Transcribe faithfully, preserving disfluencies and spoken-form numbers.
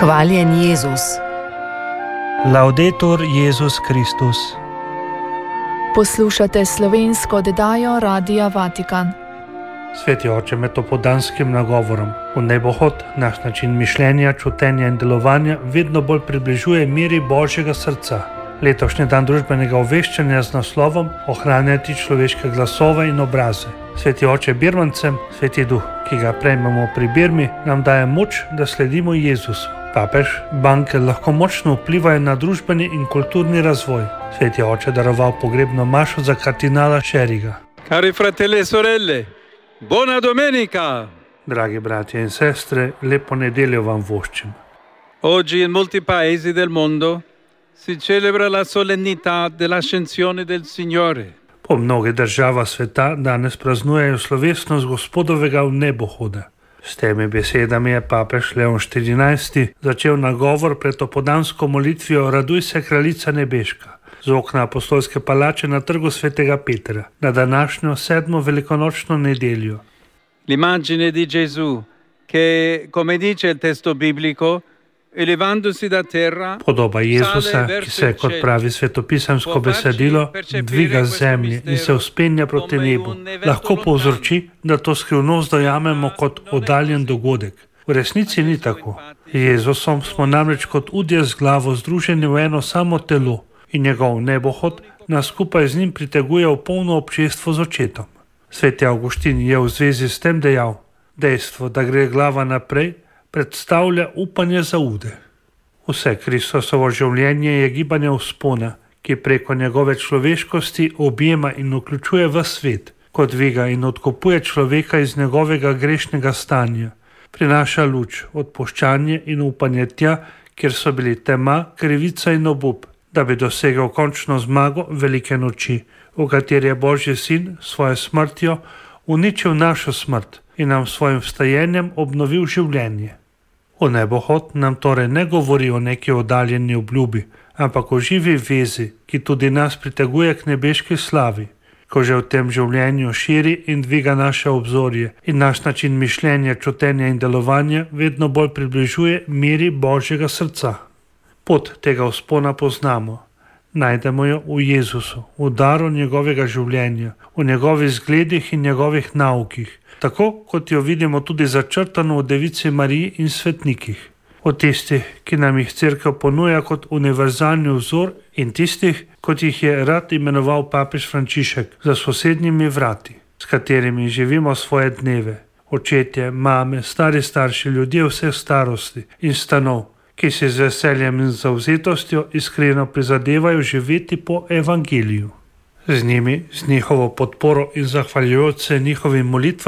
Hvaljen Jezus. Laudetur Jezus Kristus. Poslušate slovensko oddajo Radia Vatikan. Sveti oče, med opoldanskim nagovorom v nebohod naš način mišljenja, čutenja in delovanja vedno bolj približuje miri Božjega srca. Letošnji dan družbenega obveščanja z naslovom Ohranjati človeške glasove in obraze. Sveti oče Birmancem, Sveti Duh, ki ga prejmemo pri Birmi, nam daje moč, da sledimo Jezusu. Papež, banke lahko močno vplivajo na družbeni in kulturni razvoj. Sveti oče daroval pogrebno mašo za kardinala Šeriga. Cari fratelli e sorelle, buona domenica! Dragi bratje in sestre, lepo nedeljo vam voščim. Oggi in molti paesi del mondo si celebra la solennità dell'ascensione del Signore. Po mnogih državah sveta danes praznujejo slovesnost Gospodovega v nebohoda. S temi besedami je papež Leon štirinajsti začel nagovor pred opoldansko molitvijo Raduj se, kraljica nebeška, z okna apostolske palače na trgu svetega Petra, na današnjo sedmo velikonočno nedeljo. L'immagine di Gesù che, come dice il testo biblico, elevandosi da terra, Podoba Jezusa, ki se, kot pravi svetopisansko besedilo, dviga z zemlje in se vzpenja proti nebu, lahko povzroči, da to skrivnost dojamemo kot oddaljen dogodek. V resnici ni tako. Z Jezusom smo namreč kot udje z glavo združeni v eno samo telo in njegov nebohod nas skupaj z njim priteguje v polno občestvo z očetom. Sveti Avguštin je v zvezi s tem dejal: dejstvo, da gre glava naprej, predstavlja upanje za ude. Vse Kristusovo življenje je gibanje vzpona, ki preko njegove človeškosti objema in vključuje v svet, kot dviga in odkupuje človeka iz njegovega grešnega stanja, prinaša luč, odpuščanje in upanje tja, kjer so bili tema, krivica in obup, da bi dosegel končno zmago velike noči, v kateri je Božji sin s svojo smrtjo uničil našo smrt in nam svojim vstajenjem obnovil življenje. O nebohod nam torej ne govori o neki oddaljeni obljubi, ampak o živi vezi, ki tudi nas priteguje k nebeški slavi, ko že v tem življenju širi in dviga naše obzorje in naš način mišljenja, čutenja in delovanja vedno bolj približuje miri Božjega srca. Pot tega vzpona poznamo. Najdemo jo v Jezusu, v daru njegovega življenja, v njegovih zgledih in njegovih naukih, tako kot jo vidimo tudi začrtano v Devici Mariji in svetnikih. O tistih, ki nam jih Cerkev ponuja kot univerzalni vzor, in tistih, kot jih je rad imenoval papež Frančišek, za sosednjimi vrati, s katerimi živimo svoje dneve. Očetje, mame, stari starši, ljudje vseh starosti in stanov, ki si z veseljem in zavzetostjo iskreno prizadevajo živeti po evangeliju. Z njimi, z njihovo podporo in zahvaljujoč se njihovim molitvam,